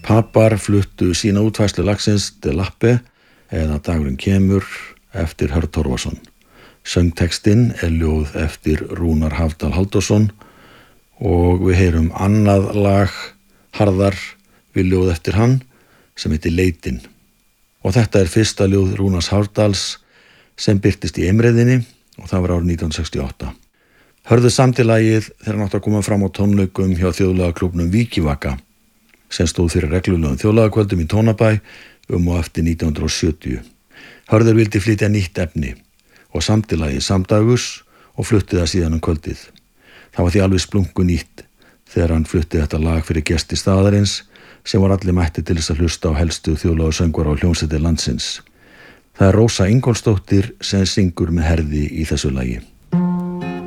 Papar fluttu sína útfærslu lagsins De Lappe eða Dagurinn kemur eftir Hörð Torfason. Söngtekstinn ljóð eftir Rúnar Hafdal Halldórsson og við heyrum annað lag Harðar við ljóð eftir hann sem heitir Leitin. Og þetta fyrsta ljóð Rúnars Hafdals sem birtist í Eimreiðinni og það var árið 1968. Hörður samdi lagið þegar hann átti að koma fram á tónleikum hjá þjóðlagaklúbbnum Vikivaka sem stóð fyrir reglulegum þjóðlagakvöldum í Tónabæ og eftir 1970. Hörður vildi flytja nýtt efni og samdi lagið samdægurs og flutti það síðan kvöldið. Það var því alveg splungu nýtt þegar hann flutti þetta lag fyrir gesti staðarins sem var allir mætti til þess að hlusta á helstu þjóðlagasöngvara og hljómsveitir landsins. Það Rósa Ingólfsdóttir sem syngur með Herði í þessu lagi.